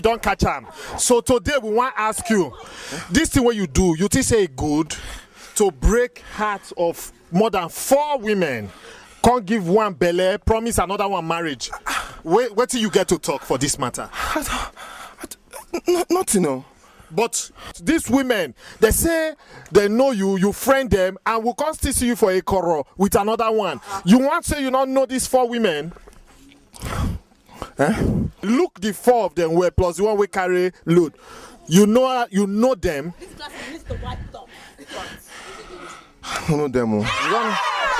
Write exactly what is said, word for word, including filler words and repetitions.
Don't catch him. So today we want to ask you, this thing what you do, you think say good to break hearts of more than four women, can't give one belle, promise another one marriage. Wait, wait till you get to talk for this matter. I don't, I don't, nothing, no. But these women, they say they know you, you friend them, and will come still see you for a quarrel with another one. You want to say you don't know these four women? Eh? Look the four of them were plus the one we carry load. You know you know them. I don't know them. Oh.